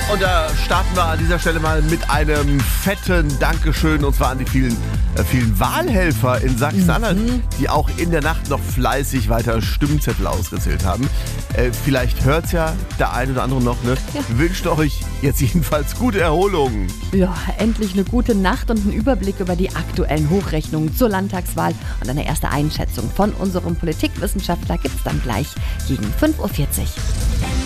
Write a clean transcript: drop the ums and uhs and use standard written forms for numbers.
Und da starten wir an dieser Stelle mal mit einem fetten Dankeschön, und zwar an die vielen Wahlhelfer in Sachsen-Anhalt, die auch in der Nacht noch fleißig weiter Stimmzettel ausgezählt haben. Vielleicht hört es ja der eine oder andere noch, ne? Ja. Wünscht euch jetzt jedenfalls gute Erholung. Ja, endlich eine gute Nacht und einen Überblick über die aktuellen Hochrechnungen zur Landtagswahl und eine erste Einschätzung von unserem Politikwissenschaftler gibt's dann gleich gegen 5:40 Uhr.